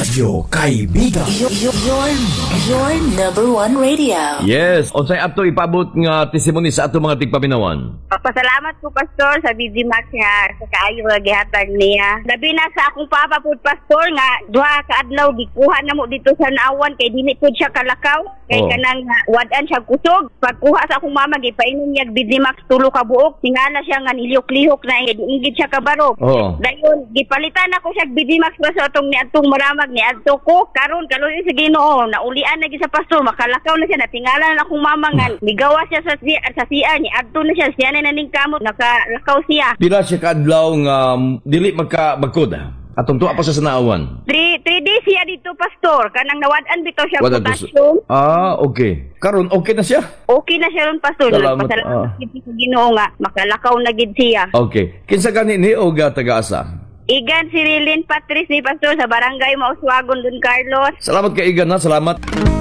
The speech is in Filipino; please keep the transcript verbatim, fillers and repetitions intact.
Radyo Kaibigan. Your, your, your, your number one radio. Yes, unsay ato ipabot nga testimony sa ato mga tigpaminawan. Pasalamat po, Pastor, sa B D Max nga sa kaayo nga gihatag niya. Labi na sa akong papa po, Pastor, nga duha ka adlaw gikuha na mo dito sa Naawan kay dili pud siya kalakaw. Kay Oh. kanang uh, wadan siya kusog. Pagkuha sa akong mama gipainom niya B D Max tulo ka buok. Tingala siya nga niliyok-lihok na ingid siya kabaro. Oh. Dayon gipalitan ako siya B D Max pa sa atong ni atong maramag ni adto ko. Karon kaluoy sa Ginoo, naulian na gyud sa Pastor, makalakaw na siya, natingala na akong mama nga migawa siya sa sa C R ni adto na siya, siya na naning kamot, nakalakaw siya. Pila siya kaadlaw nga um, dili magka magkod. Atong tuwa pa siya sa Naawan. Three, three days siya dito, Pastor. Kanang nawadan bitaw siya Wadan to potassium. Ah, okay. Karon okay na siya. Okay na siya ron, Pastor. Salamat, Pasalamat ah. gid sa Ginoo nga makalakaw na gid siya. Okay. Kinsa gani ni o ga taga-asa? Igan si Rilin Patrice ni Pastor sa Barangay Mauswagon, Don Carlos. Salamat kay Igan, ha. Salamat.